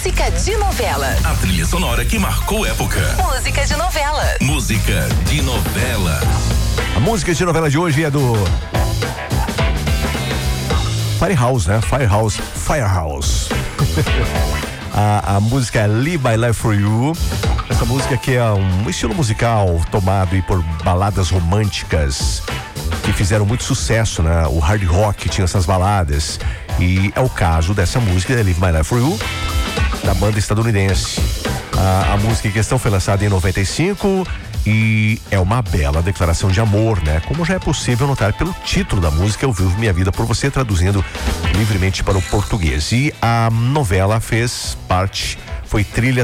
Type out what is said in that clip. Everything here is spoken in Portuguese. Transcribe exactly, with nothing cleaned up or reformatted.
Música de novela. A trilha sonora que marcou época. Música de novela. Música de novela. A música de novela de hoje é do Firehouse, né? Firehouse, Firehouse. a, a música é Live My Life For You. Essa música aqui é um estilo musical tomado aí por baladas românticas que fizeram muito sucesso, né? O hard rock tinha essas baladas. E é o caso dessa música, Live My Life For You, da banda estadunidense. A, a música em questão foi lançada em noventa e cinco e é uma bela declaração de amor, né? Como já é possível notar pelo título da música, Eu Vivo Minha Vida Por Você, traduzindo livremente para o português. E a novela fez parte, foi trilha